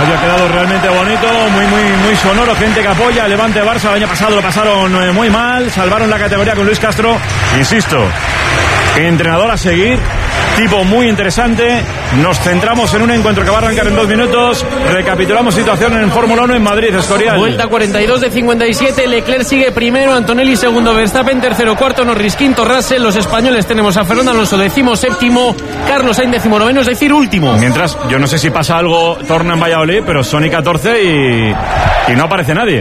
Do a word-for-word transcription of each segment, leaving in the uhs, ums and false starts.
estadio ha quedado realmente bonito, muy, muy, muy sonoro, gente que apoya, Levante Barça, el año pasado lo pasaron muy mal, salvaron la categoría con Luis Castro, insisto, entrenador a seguir, tipo muy interesante. Nos centramos en un encuentro que va a arrancar en dos minutos. Recapitulamos situación en Fórmula uno en Madrid, Escorial. Vuelta cuarenta y dos de cincuenta y siete. Leclerc sigue primero, Antonelli segundo, Verstappen tercero, cuarto, Norris quinto, Russell. Los españoles tenemos a Fernando Alonso décimo séptimo, Carlos Sainz décimo noveno, es decir, último. Mientras, yo no sé si pasa algo, torna en Valladolid, pero Sony catorce y, y no aparece nadie.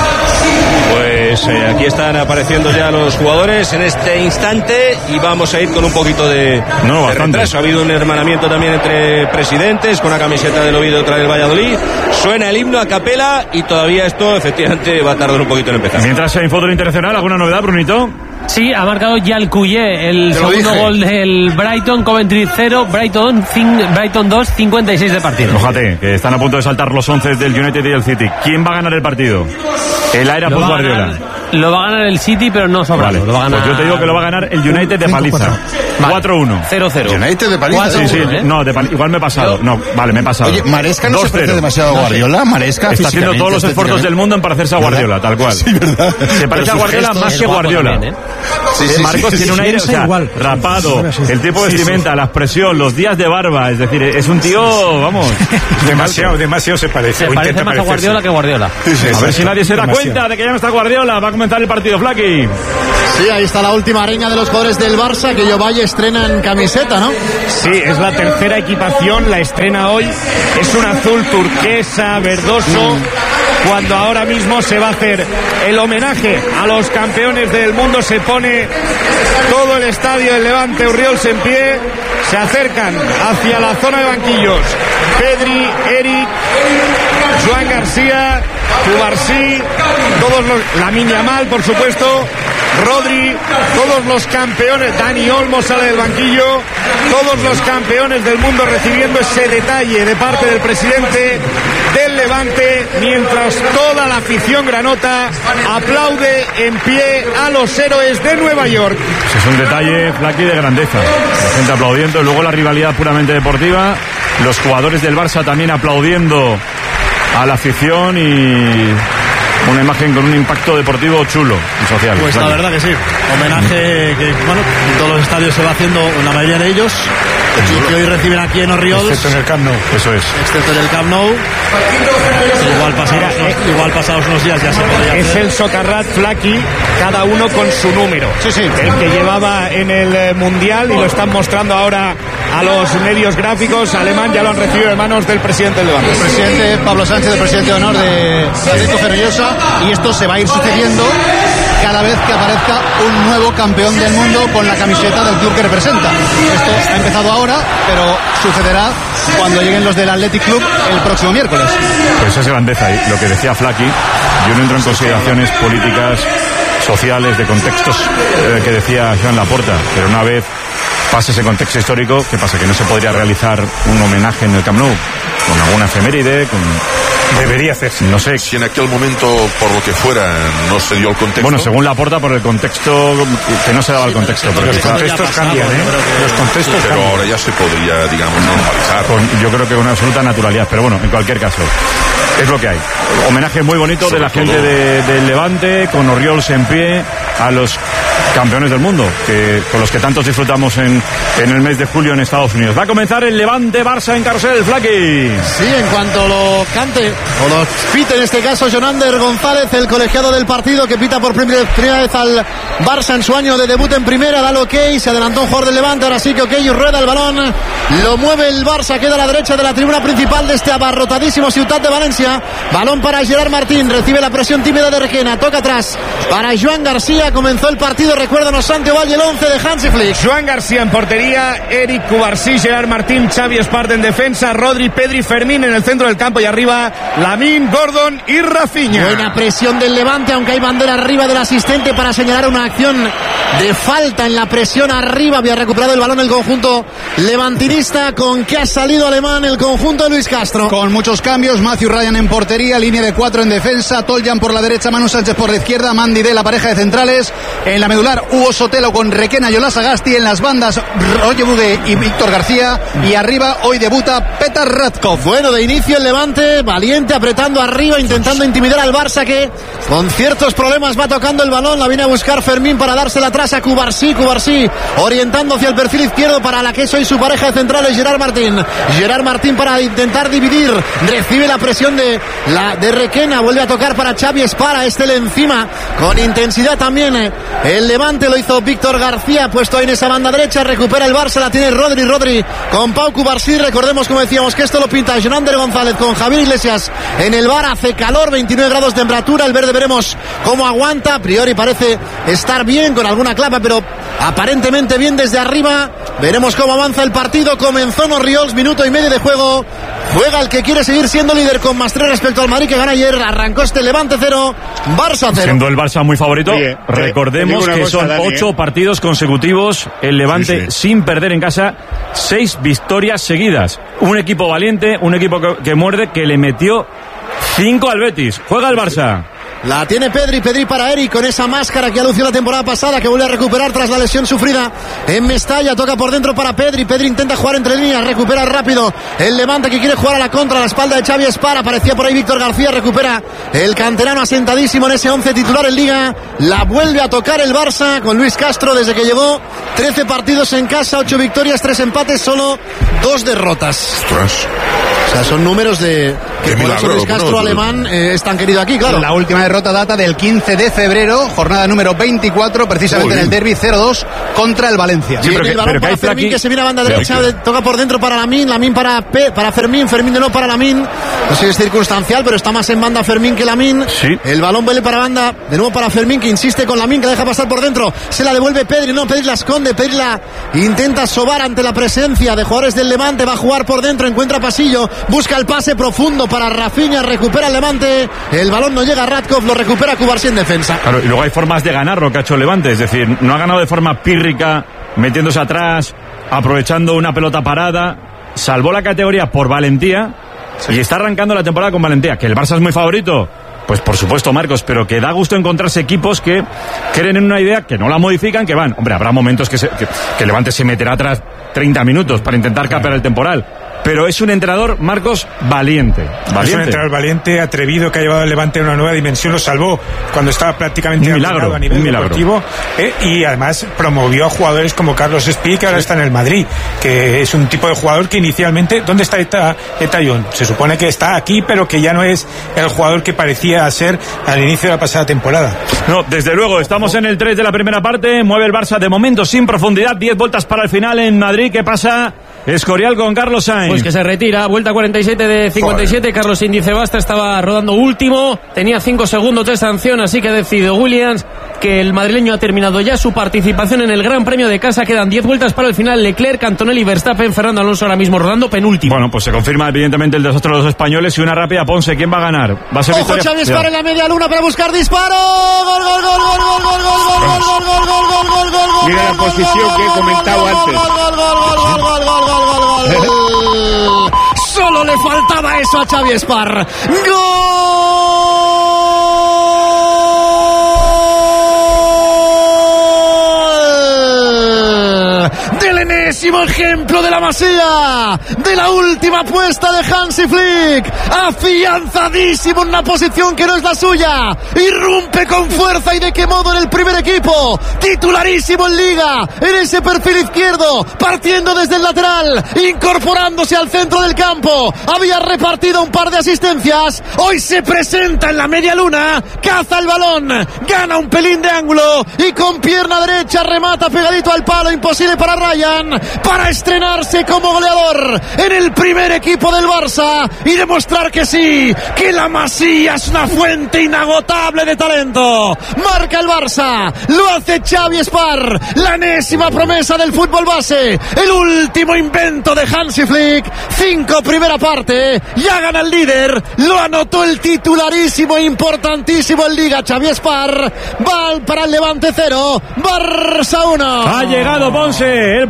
Pues eh, aquí están apareciendo ya los jugadores en este instante y vamos a ir con un poquito de, no, de retraso. Ha habido un hermanamiento también entre presidentes, con la camiseta del Oviedo otra del Valladolid. Suena el himno a capela y todavía esto efectivamente va a tardar un poquito en empezar. Mientras en fútbol internacional, ¿alguna novedad, Brunito? Sí, ha marcado Yalcuyé el Te segundo gol del Brighton, Coventry cero, Brighton, Brighton dos, cincuenta y seis de partido. Fíjate, que están a punto de saltar los once del United y el City. ¿Quién va a ganar el partido? El Aira Puz Guardiola. Lo va a ganar el City, pero no sobrado. Vale, lo va a ganar... pues yo te digo que lo va a ganar el United de paliza. cuatro uno. cero cero. United de paliza. Sí, sí, ¿eh? No, de paliza. Igual me he pasado. No, vale, me he pasado. Oye, Maresca no se parece demasiado a Guardiola. Maresca está haciendo todos los esfuerzos del mundo en parecerse a Guardiola, tal cual. Sí, ¿verdad? Se parece a Guardiola más que Guardiola. También, ¿eh? Sí, sí, Marcos sí, sí, tiene sí, un aire, o sea, igual, rapado, el tipo de vestimenta, sí, sí. la expresión, los días de barba, es decir, es un tío, vamos, demasiado, demasiado se parece. Se parece más a Guardiola que Guardiola. Sí, sí, a ver si nadie se da demasiado. cuenta de que ya no está Guardiola. Va a comenzar el partido, Flaky. Sí, ahí está la última reña de los jugadores del Barça, que Valle estrena en camiseta, ¿no? Sí, es la tercera equipación, la estrena hoy. Es un azul turquesa, verdoso, mm. cuando ahora mismo se va a hacer el homenaje a los campeones del mundo. Se pone todo el estadio del Levante Urriols en pie. Se acercan hacia la zona de banquillos Pedri, Eric, Joan García, Cubarsí, todos los, Lamine Yamal, por supuesto, Rodri, todos los campeones, Dani Olmo sale del banquillo, todos los campeones del mundo recibiendo ese detalle de parte del presidente del Levante, mientras toda la afición granota aplaude en pie a los héroes de Nueva York. Es un detalle, Flaky, de grandeza. La gente aplaudiendo, luego la rivalidad puramente deportiva, los jugadores del Barça también aplaudiendo a la afición y una imagen con un impacto deportivo chulo y social. Pues la verdad que sí, homenaje que, bueno, en todos los estadios se va haciendo, en la mayoría de ellos, que hoy reciben aquí en Orriols, excepto en el Camp Nou. Eso es. Excepto en el Camp Nou. Igual pasados, Mira, igual pasados unos días ya se podría es hacer. El Socarrat, Flaky, cada uno con su número. Sí, sí. El que llevaba en el Mundial y lo están mostrando ahora a los medios gráficos. Alemán ya lo han recibido en manos del presidente del Levante. El presidente Pablo Sánchez, el presidente de honor de Atlético Fenollosa, y esto se va a ir sucediendo cada vez que aparezca un nuevo campeón del mundo con la camiseta del club que representa. Esto ha empezado ahora, pero sucederá cuando lleguen los del Athletic Club el próximo miércoles. Pues es grandeza, y lo que decía Flaky, yo no entro en consideraciones políticas, sociales, de contextos eh, que decía Joan Laporta, pero una vez pase ese contexto histórico, ¿qué pasa? Que no se podría realizar un homenaje en el Camp Nou, con alguna efeméride, con... Debería hacerse. No sé. Si en aquel momento, por lo que fuera, no se dio el contexto. Bueno, según Laporta, por el contexto, que no se daba el contexto. Sí, los contextos cambian, ¿eh? Los contextos Pero cambian. ahora ya se podría, digamos, normalizar. Con, yo creo que con una absoluta naturalidad. Pero bueno, en cualquier caso, es lo que hay. Homenaje muy bonito Sobre de la todo. gente de, del Levante, con Orriols en pie, a los campeones del mundo, que con los que tantos disfrutamos en, en el mes de julio en Estados Unidos. Va a comenzar el Levante-Barça en Carrusel, Flaky. Sí, en cuanto lo cante, o lo pite en este caso Jonander González, el colegiado del partido, que pita por primera, primera vez al Barça en su año de debut en primera, da el ok, se adelantó un jugador del Levante, ahora sí que ok, rueda el balón, lo mueve el Barça, queda a la derecha de la tribuna principal de este abarrotadísimo Ciutat de Valencia, balón para Gerard Martín, recibe la presión tímida de Requena, toca atrás para Joan García, comenzó el partido, recuérdanos Santiago Valle, el once de Hansi Flick. Joan García en portería, Eric Cubarsí, Gerard Martín, Xavi Espart en defensa, Rodri, Pedri, Fermín en el centro del campo y arriba Lamine, Gordon y Rafinha. Buena presión del Levante, aunque hay bandera arriba del asistente para señalar una acción de falta en la presión arriba. Había recuperado el balón el conjunto levantinista. ¿Con qué ha salido alemán el conjunto de Luis Castro? Con muchos cambios, Matthew Ryan en portería, línea de cuatro en defensa, Toljan por la derecha, Manu Sánchez por la izquierda, Mandy de la pareja de centrales, en la medular titular Hugo Sotelo con Requena y Ola Sagasti, en las bandas Roger Bugue y Víctor García, y arriba hoy debuta Petar Radkov. Bueno, de inicio el Levante, valiente, apretando arriba, intentando intimidar al Barça, que con ciertos problemas va tocando el balón, la viene a buscar Fermín para dársela atrás a Cubarsí, Cubarsí orientando hacia el perfil izquierdo para la que es hoy su pareja de centrales, Gerard Martín. Gerard Martín para intentar dividir, recibe la presión de, la, de Requena, vuelve a tocar para Xavi Espara, este le encima, con intensidad también el Levante, lo hizo Víctor García, puesto ahí en esa banda derecha, recupera el Barça, la tiene Rodri, Rodri con Pau Cubarsí, recordemos como decíamos que esto lo pinta Jonander González con Javier Iglesias en el bar, hace calor, veintinueve grados de temperatura, el verde veremos cómo aguanta, a priori parece estar bien, con alguna clava, pero aparentemente bien desde arriba, veremos cómo avanza el partido, comenzó Norriols, minuto y medio de juego, juega el que quiere seguir siendo líder con más tres respecto al Madrid que gana ayer, arrancó este Levante cero, Barça cero. Siendo el Barça muy favorito, Oye, recordemos que cosa, son Dani, ocho eh. partidos consecutivos, el Levante sí, sí. sin perder en casa, seis victorias seguidas, un equipo valiente, un equipo que, que muerde, que le metió cinco al Betis, juega el Barça. La tiene Pedri, Pedri para Eric con esa máscara que alució la temporada pasada, que vuelve a recuperar tras la lesión sufrida en Mestalla, toca por dentro para Pedri, Pedri intenta jugar entre líneas, recupera rápido el Levante que quiere jugar a la contra, a la espalda de Xavi Espara, aparecía por ahí Víctor García, recupera el canterano asentadísimo en ese once titular en Liga, la vuelve a tocar el Barça con Luis Castro desde que llegó, trece partidos en casa, ocho victorias, tres empates, solo dos derrotas. Ostras. O sea, son números de que por eso Luis Castro, bueno, alemán eh, es tan querido aquí, claro. La última derrota data del quince de febrero, jornada número veinticuatro, precisamente en el derbi cero dos contra el Valencia. Sí, sí, pero el que, balón pero para Fermín, que se viene a banda derecha, que... toca por dentro para Lamín, Lamín para, P, para Fermín, Fermín de no para Lamín. No sé si es circunstancial, pero está más en banda Fermín que Lamín. Sí. El balón vuelve para banda, de nuevo para Fermín, que insiste con Lamín, que la deja pasar por dentro. Se la devuelve Pedri, no, Pedri la esconde, Pedri la intenta sobar ante la presencia de jugadores del Levante, va a jugar por dentro, encuentra pasillo, busca el pase profundo para Rafinha, recupera el Levante, el balón no llega a Radkov, lo recupera Cubarsí en defensa. Claro, y luego hay formas de ganar lo que ha hecho el Levante, es decir, no ha ganado de forma pírrica, metiéndose atrás, aprovechando una pelota parada, salvó la categoría por valentía, sí. Y está arrancando la temporada con valentía. Que el Barça es muy favorito, pues por supuesto, Marcos, pero que da gusto encontrarse equipos que creen en una idea, que no la modifican, que van, hombre, habrá momentos que, se, que, que el Levante se meterá atrás treinta minutos para intentar capear el temporal. Pero es un entrenador, Marcos, valiente, valiente. Es un entrenador valiente, atrevido, que ha llevado al Levante a una nueva dimensión, lo salvó cuando estaba prácticamente un milagro, a nivel un milagro. deportivo, eh, y además promovió a jugadores como Carlos Espí, que ahora sí. está en el Madrid, que es un tipo de jugador que inicialmente, ¿dónde está Eta, Etayón? Se supone que está aquí, pero que ya no es el jugador que parecía ser al inicio de la pasada temporada. No, desde luego, estamos en el tres de la primera parte, mueve el Barça de momento sin profundidad, diez vueltas para el final en Madrid. ¿Qué pasa? Escorial con Carlos Sainz. Pues que se retira, vuelta cuarenta y siete de cincuenta y siete. Joder. Carlos Sainz dice basta, estaba rodando último, tenía cinco segundos de sanción, así que ha decidido Williams que el madrileño ha terminado ya su participación en el Gran Premio de casa. Quedan diez vueltas para el final. Leclerc, Antonelli, Verstappen, Fernando Alonso ahora mismo rodando penúltimo. Bueno, pues se confirma evidentemente el desastre de los españoles y una rápida Ponce. ¿Quién va a ganar? Va a ser Ojo, Xavi Espara en la media luna para buscar disparo. Gol, gol, gol, gol, gol, gol, gol, gol, gol, gol, gol, gol, gol, gol, gol, gol. Mira la posición que he comentado antes. Gol, gol, gol, gol, gol, gol, gol, gol, gol, gol. Solo le faltaba eso a Xavi Espar. ¡Gol! Del enésimo ejemplo de la Masía, de la última apuesta de Hansi Flick, afianzadísimo en una posición que no es la suya, irrumpe con fuerza y de qué modo en el primer equipo, titularísimo en Liga, en ese perfil izquierdo, partiendo desde el lateral, incorporándose al centro del campo, había repartido un par de asistencias, hoy se presenta en la media luna, caza el balón, gana un pelín de ángulo y con pierna derecha remata pegadito al palo, imposible para Ryan, para estrenarse como goleador en el primer equipo del Barça y demostrar que sí, que la Masía es una fuente inagotable de talento. Marca el Barça, lo hace Xavi Espar, la enésima promesa del fútbol base, el último invento de Hansi Flick. Cinco primera parte, ya gana el líder, lo anotó el titularísimo e importantísimo en Liga Xavi Espar. Va para el Levante cero, Barça uno. Ha llegado Ponce, el primero es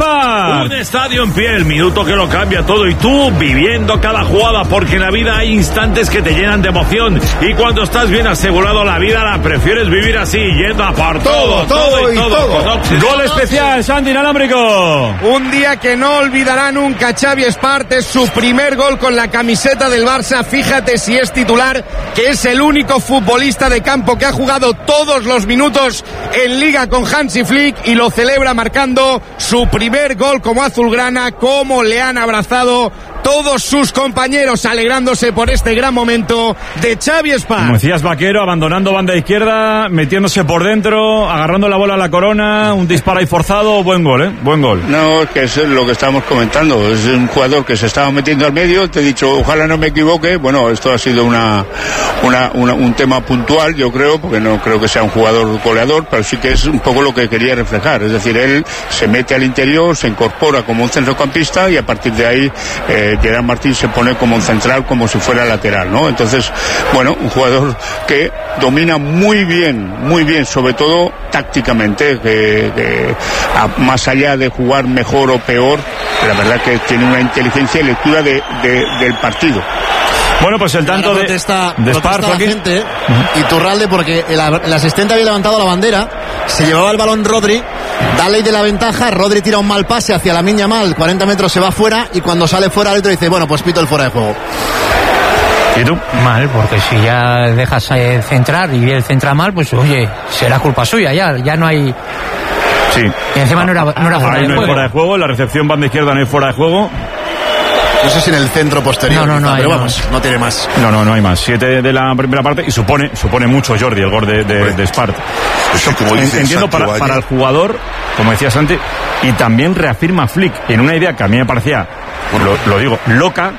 Sport. Un estadio en pie, el minuto que lo cambia todo y tú viviendo cada jugada, porque en la vida hay instantes que te llenan de emoción y cuando estás bien asegurado la vida la prefieres vivir así, yendo a por todo, todo, todo y todo. todo. Gol especial, Santi Inalámbrico. Un día que no olvidará nunca Xavi Espart, es su primer gol con la camiseta del Barça. Fíjate si es titular, que es el único futbolista de campo que ha jugado todos los minutos en Liga con Hansi Flick y lo celebra marcando su primer gol como azulgrana. Cómo le han abrazado todos sus compañeros alegrándose por este gran momento de Xavi Espart. Como decías, Vaquero, abandonando banda izquierda, metiéndose por dentro, agarrando la bola a la corona, un disparo ahí forzado, buen gol, ¿eh? Buen gol. No, es que es lo que estábamos comentando, es un jugador que se estaba metiendo al medio, te he dicho, ojalá no me equivoque, bueno, esto ha sido una, una, una un tema puntual, yo creo, porque no creo que sea un jugador goleador, pero sí que es un poco lo que quería reflejar, es decir, él se mete al interior, se incorpora como un centrocampista y a partir de ahí eh, Gerard Martín se pone como un central, como si fuera lateral, ¿no? Entonces, bueno, un jugador que domina muy bien, muy bien, sobre todo tácticamente, que, que a, más allá de jugar mejor o peor, la verdad que tiene una inteligencia y lectura de, de, del partido. Bueno, pues el tanto de, protesta, de Spar, la gente, uh-huh. y Turralde, porque el, el asistente había levantado la bandera, se llevaba el balón Rodri, da ley de la ventaja, Rodri tira un mal pase hacia la Miña Mal, cuarenta metros se va fuera, y cuando sale fuera el otro dice, bueno, pues pito el fuera de juego. ¿Y tú? Mal, porque si ya dejas eh, centrar y él centra mal, pues oye, será culpa suya, ya, ya no hay... Sí. Y encima no era, no era fuera Ahí de no juego. hay fuera de juego, la recepción banda izquierda no hay fuera de juego. No sé si en el centro posterior, no, no, no, pero hay, vamos, no. no tiene más. No, no, no hay más. Siete de la primera parte y supone supone mucho, Jordi, el gol de, de, de Spart. Sí, como dice Entiendo para, para el jugador, como decía Santi, y también reafirma Flick en una idea que a mí me parecía, lo, lo digo, loca,